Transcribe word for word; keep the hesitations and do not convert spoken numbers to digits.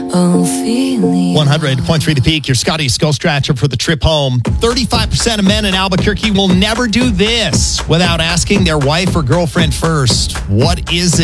Oh, feeling. one hundred point three The Peak, your Scotty Skull Scratcher for the trip home. thirty-five percent of men in Albuquerque will never do this without asking their wife or girlfriend first. What is it?